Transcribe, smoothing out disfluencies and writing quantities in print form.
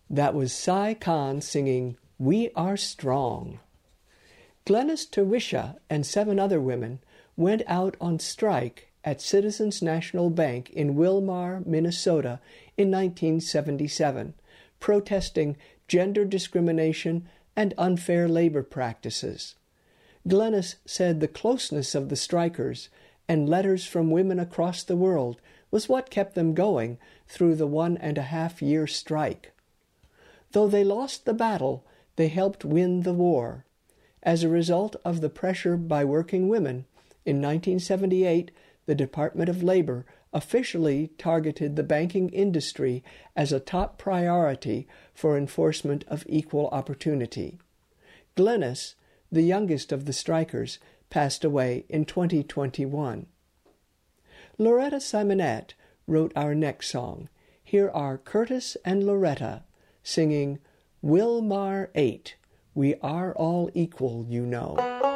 That was Cy Khan singing We Are Strong. Glenys Tarisha and 7 other women went out on strike at Citizens National Bank in Wilmar, Minnesota in 1977, protesting gender discrimination and unfair labor practices. Glenys said the closeness of the strikers and letters from women across the world was what kept them going through the 1.5-year strike. Though they lost the battle, they helped win the war. As a result of the pressure by working women, in 1978, the Department of Labor officially targeted the banking industry as a top priority for enforcement of equal opportunity. Glenys, the youngest of the strikers, passed away in 2021. Loretta Simonette wrote our next song. Here are Curtis and Loretta singing Wilmar 8, We Are All Equal, You Know.